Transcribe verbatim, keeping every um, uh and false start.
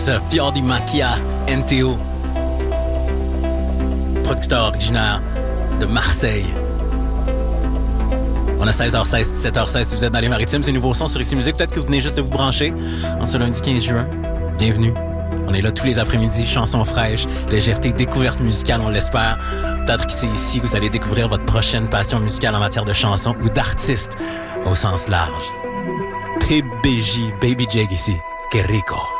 ça, Fiordi Macchia, N T O. Producteur originaire de Marseille. On a seize heures seize, dix-sept heures seize si vous êtes dans les Maritimes. C'est nouveau son sur Ici Musique. Peut-être que vous venez juste de vous brancher en ce lundi quinze juin. Bienvenue. On est là tous les après-midi, chansons fraîches, légèreté, découverte musicale, on l'espère. Peut-être que c'est ici que vous allez découvrir votre prochaine passion musicale en matière de chansons ou d'artistes au sens large. P B J, Baby Jake ici. Que rico.